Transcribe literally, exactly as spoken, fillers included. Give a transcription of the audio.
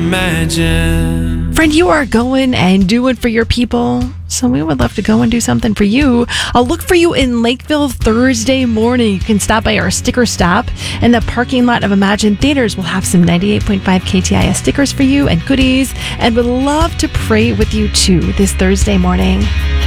imagine. Friend, you are going and doing for your people, so we would love to go and do something for you. I'll look for you in Lakeville Thursday morning. You can stop by our sticker stop in the parking lot of Imagine Theaters. We'll have some ninety-eight point five K T I S stickers for you and goodies, and would love to pray with you too this Thursday morning.